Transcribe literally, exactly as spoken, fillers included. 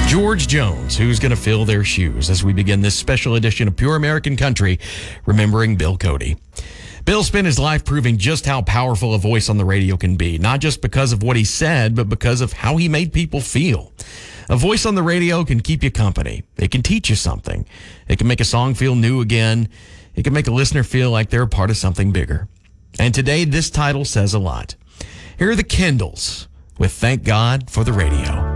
George Jones, who's going to fill their shoes as we begin this special edition of Pure American Country, remembering Bill Cody. Bill spent his life proving just how powerful a voice on the radio can be, not just because of what he said, but because of how he made people feel. A voice on the radio can keep you company. It can teach you something. It can make a song feel new again. It can make a listener feel like they're a part of something bigger. And today, this title says a lot. Here are the Kendalls with Thank God for the Radio.